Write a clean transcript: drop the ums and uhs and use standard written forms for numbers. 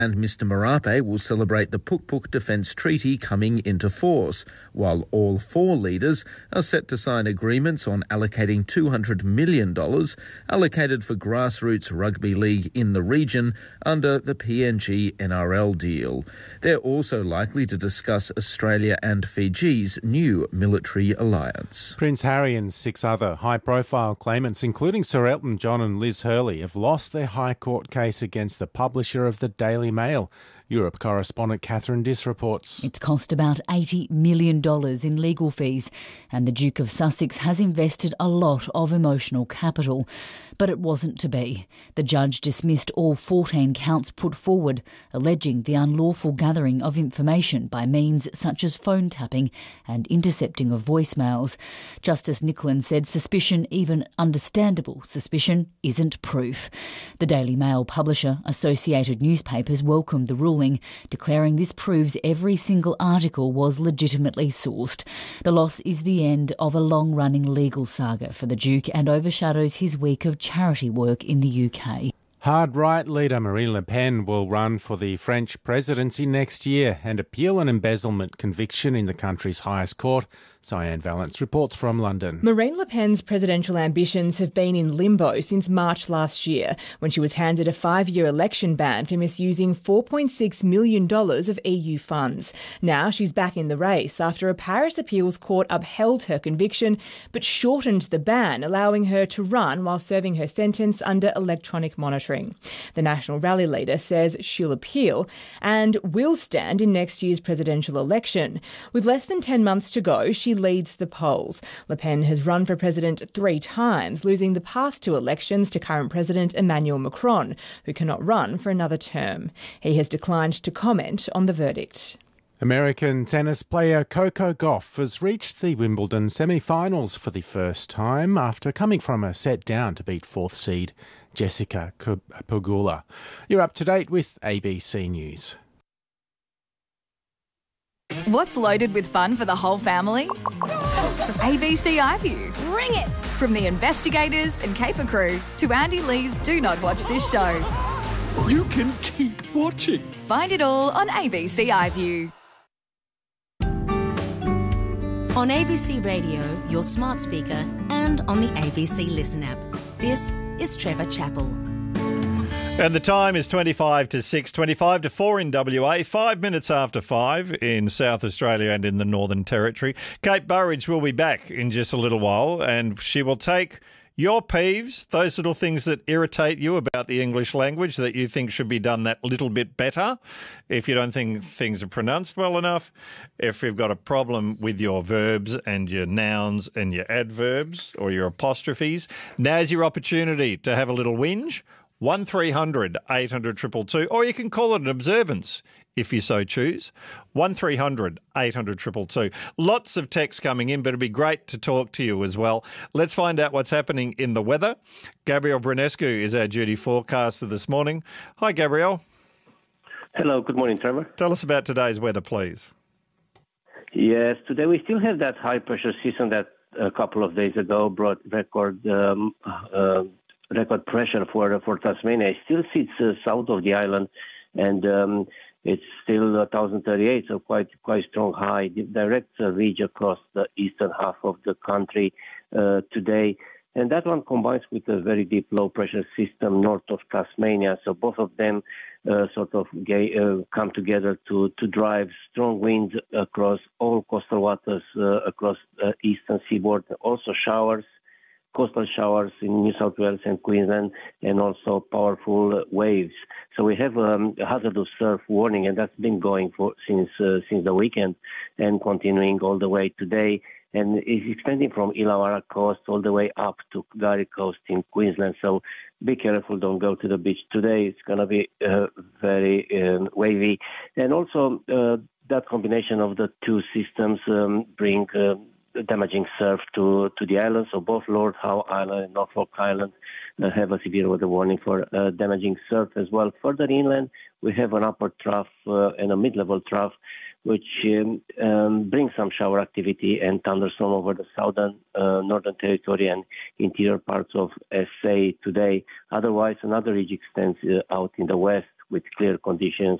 And Mr Marape will celebrate the Puk Puk Defence Treaty coming into force, while all four leaders are set to sign agreements on allocating $200 million allocated for grassroots rugby league in the region under the PNG NRL deal. They're also likely to discuss Australia and Fiji's new military alliance. Prince Harry and 6 other high-profile claimants, including Sir Elton John and Liz Hurley, have lost their High Court case against the publisher of the Daily Mail. Europe correspondent Catherine Diss reports. It's cost about $80 million in legal fees, and the Duke of Sussex has invested a lot of emotional capital. But it wasn't to be. The judge dismissed all 14 counts put forward, alleging the unlawful gathering of information by means such as phone tapping and intercepting of voicemails. Justice Nicklin said suspicion, even understandable suspicion, isn't proof. The Daily Mail publisher, Associated Newspapers, welcomed the ruling, declaring this proves every single article was legitimately sourced. The loss is the end of a long-running legal saga for the Duke and overshadows his week of charity work in the UK. Hard-right leader Marine Le Pen will run for the French presidency next year and appeal an embezzlement conviction in the country's highest court. Cyan Valence reports from London. Marine Le Pen's presidential ambitions have been in limbo since March last year, when she was handed a 5-year election ban for misusing $4.6 million of EU funds. Now she's back in the race after a Paris appeals court upheld her conviction but shortened the ban, allowing her to run while serving her sentence under electronic monitoring. The National Rally leader says she'll appeal and will stand in next year's presidential election. With less than 10 months to go, she leads the polls. Le Pen has run for president 3 times, losing the past 2 elections to current President Emmanuel Macron, who cannot run for another term. He has declined to comment on the verdict. American tennis player Coco Gauff has reached the Wimbledon semi-finals for the first time after coming from a set down to beat 4th seed Jessica Pegula. You're up to date with ABC News. What's loaded with fun for the whole family? ABC iView. Bring it! From the investigators and caper crew to Andy Lee's Do Not Watch This Show. You can keep watching. Find it all on ABC iView. On ABC Radio, your smart speaker, and on the ABC Listen app. This is Trevor Chappell. And the time is 25 to 6, 25 to 4 in WA, 5 minutes after 5 in South Australia and in the Northern Territory. Kate Burridge will be back in just a little while, and she will take your peeves, those little things that irritate you about the English language that you think should be done that little bit better. If you don't think things are pronounced well enough, if you've got a problem with your verbs and your nouns and your adverbs or your apostrophes, now's your opportunity to have a little whinge. 1300 800 222, or you can call it an observance if you so choose. 1300 800 222. Lots of text coming in, but it'd be great to talk to you as well. Let's find out what's happening in the weather. Gabrielle Brunescu is our duty forecaster this morning. Hi, Gabrielle. Hello, good morning, Trevor. Tell us about today's weather, please. Yes, today we still have that high pressure system that a couple of days ago brought record pressure for Tasmania. It still sits south of the island, and it's still 1,038, so quite strong high. The direct reach across the eastern half of the country today. And that one combines with a very deep low pressure system north of Tasmania. So both of them sort of come together to drive strong winds across all coastal waters across the eastern seaboard. Also showers, coastal showers in New South Wales and Queensland, and also powerful waves. So we have a hazardous surf warning, and that's been going since the weekend and continuing all the way today. And it's extending from Illawarra Coast all the way up to Gary Coast in Queensland. So be careful, don't go to the beach today. It's going to be very wavy. And also that combination of the two systems bring damaging surf to the island. So both Lord Howe Island and Norfolk Island have a severe weather warning for damaging surf as well. Further inland, we have an upper trough and a mid-level trough, which brings some shower activity and thunderstorm over the southern Northern Territory and interior parts of SA today. Otherwise, another ridge extends out in the west with clear conditions